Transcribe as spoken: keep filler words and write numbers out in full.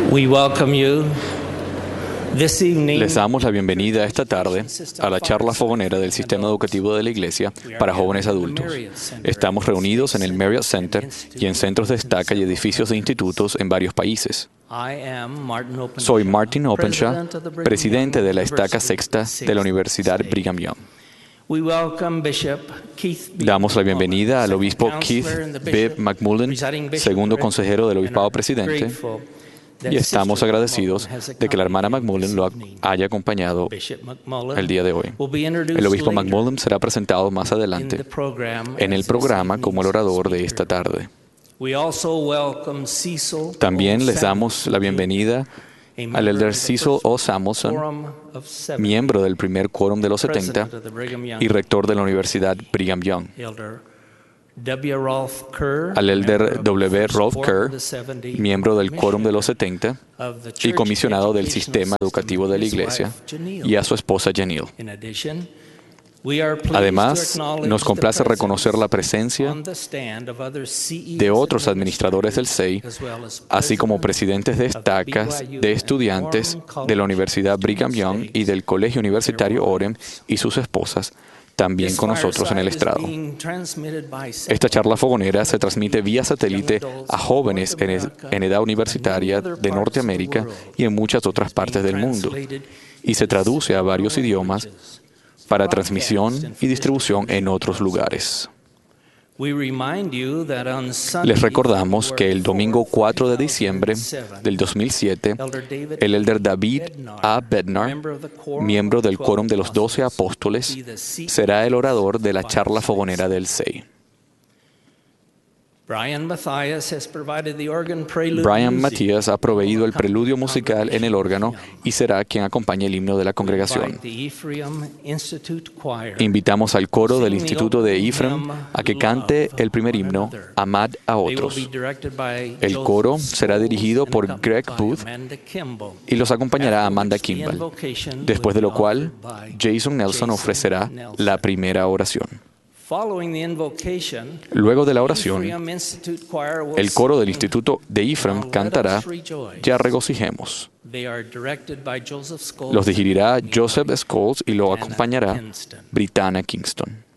We welcome you this evening. Les damos la bienvenida esta tarde a la charla fogonera del Sistema Educativo de la Iglesia para jóvenes adultos. Estamos reunidos en el Marriott Center y en centros de estaca y edificios de institutos en varios países. Soy Martin Openshaw, presidente de la estaca sexta de la Universidad Brigham Young. Damos la bienvenida al obispo Keith B. McMullen, segundo consejero del obispado presidente, y estamos agradecidos de que la hermana McMullen lo haya acompañado el día de hoy. El obispo McMullen será presentado más adelante en el programa como el orador de esta tarde. También les damos la bienvenida al elder Cecil O. Samuelson, miembro del primer quórum de los setenta y rector de la Universidad Brigham Young. Al elder W. Rolf Kerr, miembro del quórum de los setenta y comisionado del Sistema Educativo de la Iglesia, y a su esposa Janil. Además, nos complace reconocer la presencia de otros administradores del S E I, así como presidentes de estacas, de estudiantes de la Universidad Brigham Young y del Colegio Universitario Orem y sus esposas, también con nosotros en el estrado. Esta charla fogonera se transmite vía satélite a jóvenes en edad universitaria de Norteamérica y en muchas otras partes del mundo, y se traduce a varios idiomas para transmisión y distribución en otros lugares. Les recordamos que el domingo cuatro de diciembre del dos mil siete, el elder David A. Bednar, miembro del Quórum de los Doce Apóstoles, será el orador de la charla fogonera del S E I. Brian Matthias ha proveído el preludio musical en el órgano y será quien acompañe el himno de la congregación. Invitamos al coro del Instituto de Ephraim a que cante el primer himno, Amad a otros. El coro será dirigido por Greg Booth y los acompañará Amanda Kimball, después de lo cual Jason Nelson ofrecerá la primera oración. Luego de la oración, el coro del Instituto de Ephraim cantará Ya regocijemos. Los dirigirá Joseph Scholes y lo acompañará Brittana Kingston.